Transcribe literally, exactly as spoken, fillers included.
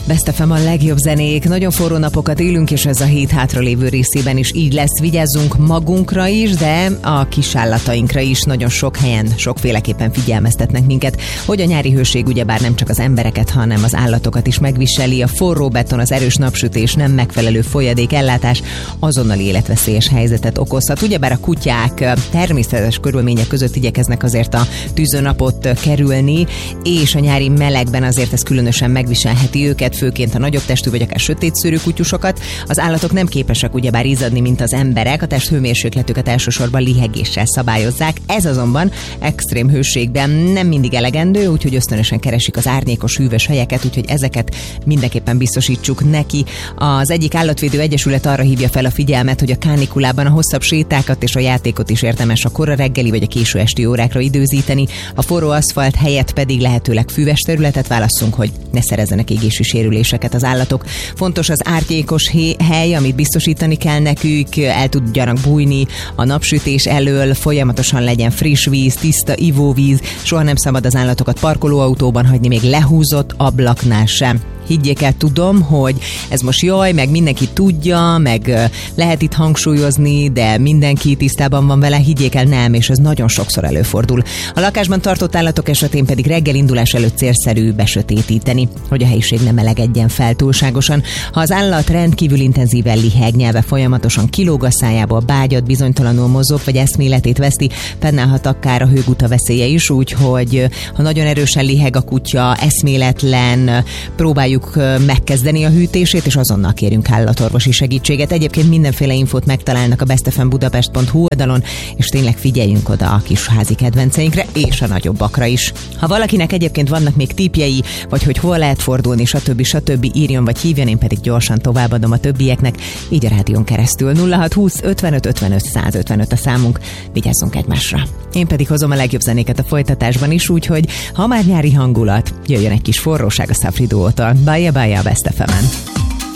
Best ef em a legjobb zenék. Nagyon forró napokat élünk, és ez a hét hátralévő részében is így lesz. Vigyázzunk magunkra is, de a kisállatainkra is. Nagyon sok helyen sokféleképpen figyelmeztetnek minket, hogy a nyári hőség ugyebár nem csak az embereket, hanem az állatokat is megviseli. A forró beton, az erős napsütés, nem megfelelő folyadék ellátás azonnali életveszélyes helyzetet okozhat. Ugyebár a kutyák természetes körülmények között igyekeznek azért a tűzőnapot kerülni, és a nyári melegben azért ez különösen megviselheti őket, főként a nagyobb testű vagy akár sötétszőrű kutyusokat. Az állatok nem képesek ugyebár izzadni, mint az emberek, a testhőmérsékletüket elsősorban lihegéssel szabályozzák. Ez azonban extrém hőségben nem mindig elegendő, úgyhogy ösztönösen keresik az árnyékos, hűvös helyeket, úgyhogy ezeket mindenképpen biztosítsuk neki. Az egyik állatvédő egyesület arra hívja fel a figyelmet, hogy a kánikulában a hosszabb sétákat és a játékot is érdemes a kora reggeli vagy a késő esti órákra időzíteni, a forró aszfalt helyett pedig lehetőleg füves területet válasszunk, hogy ne szerezzenek égési sérüléseket az állatok. Fontos az árnyékos hely, amit biztosítani kell nekük, el tudjanak bújni a napsütés elől, folyamatosan legyen friss víz, tiszta ivóvíz, soha nem szabad az állatokat parkolóautóban hagyni, még lehúzott ablaknál sem. Higgyék el, tudom, hogy ez most jaj, meg mindenki tudja, meg lehet itt hangsúlyozni, de mindenki tisztában van vele, higgyék el, nem, és ez nagyon sokszor előfordul. A lakásban tartott állatok esetén pedig reggel indulás előtt célszerű besötétíteni, hogy a helyiség nem melegedjen fel túlságosan. Ha az állat rendkívül intenzíven liheg, nyelve folyamatosan kilóg a szájából, bágyat, bizonytalanul mozog, vagy eszméletét veszti, fennállhat akár a hőguta veszélye is, úgyhogy ha nagyon erősen liheg a kutya, eszméletlen, próbáljuk megkezdeni a hűtését, és azonnal kérünk állatorvosi segítséget. Egyébként mindenféle infót megtalálnak a bestefembudapest pont hu oldalon, és tényleg figyeljünk oda a kis házi kedvenceinkre, és a nagyobbakra is. Ha valakinek egyébként vannak még tippjei, vagy hogy hol lehet fordulni, stb. stb. Írjon vagy hívjon, én pedig gyorsan továbbadom a többieknek, így a rádión keresztül. nulla hat húsz ötvenöt ötvenöt százötvenöt a számunk, vigyázzunk egymásra. Én pedig hozom a legjobb zenéket a folytatásban is, úgyhogy ha már nyári hangulat, jöjjön egy kis forróság a Safri Duótól. Bye bye a Best ef emen.